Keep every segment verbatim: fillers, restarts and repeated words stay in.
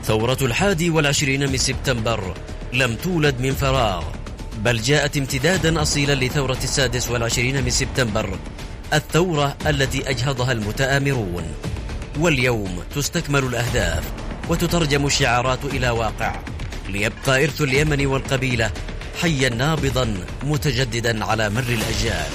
ثورة الحادي والعشرين من سبتمبر لم تولد من فراغ، بل جاءت امتدادا أصيلا لثورة السادس والعشرين من سبتمبر، الثورة التي أجهضها المتآمرون. واليوم تستكمل الأهداف وتترجم الشعارات إلى واقع، ليبقى إرث اليمن والقبيلة حيا نابضا متجددا على مر الأجيال.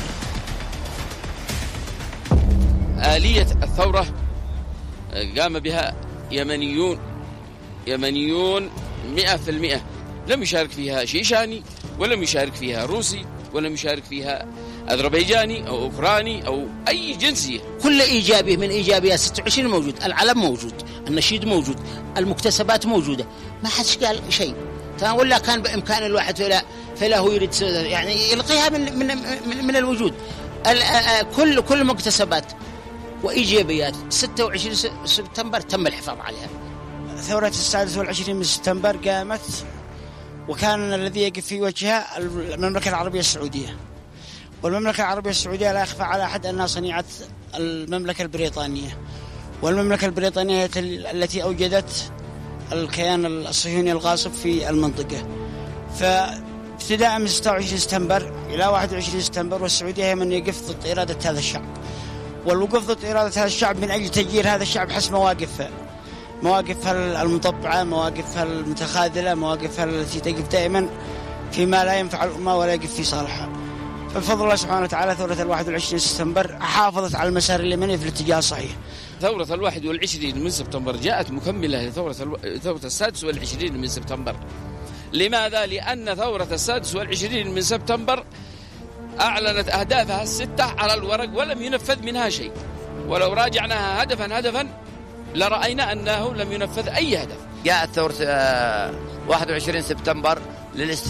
آلية الثورة قام بها يمنيون يمنيون مئة في المئة، لم يشارك فيها شيشاني ولم يشارك فيها روسي ولم يشارك فيها أذربيجاني أو أوكراني أو أي جنسية. كل إيجابي من إيجابيات ستة وعشرين موجود، العلم موجود، النشيد موجود، المكتسبات موجودة، ما حدش قال شيء. ولا كان بإمكان الواحد فلا فلا هو يريد يعني يلقيها من من من, من الوجود. كل كل مكتسبات وإيجابيات ستة وعشرين سبتمبر تم الحفاظ عليها. ثورة السادس والعشرين من سبتمبر قامت وكان الذي يقف في وجهها المملكة العربية السعودية، والمملكة العربية السعودية لا يخفى على أحد أنها صنيعة المملكة البريطانية، والمملكة البريطانية التي أوجدت الكيان الصهيوني الغاصب في المنطقة. فابتداء من ستة وعشرين سبتمبر إلى واحد وعشرين سبتمبر والسعودية هي من يقف ضد إرادة هذا الشعب، والوقوف ضد إرادة هذا الشعب من أجل تغيير هذا الشعب حسب مواقفه مواقفها المطبعة، مواقفها المتخاذلة، مواقفها التي تقف دائما فيما لا ينفع الأمة ولا يقف في صالحها. فبفضل الله سبحانه وتعالى ثورة الواحد والعشرين سبتمبر حافظت على المسار اليمني في الاتجاه الصحيح. ثورة الواحد والعشرين من سبتمبر جاءت مكملة لثورة الو... ثورة السادس والعشرين من سبتمبر. لماذا؟ لأن ثورة السادس والعشرين من سبتمبر أعلنت أهدافها الستة على الورق ولم ينفذ منها شيء، ولو راجعناها هدفا هدفا لرأينا أنه لم ينفذ أي هدف. جاءت ثورة واحد وعشرين سبتمبر للاست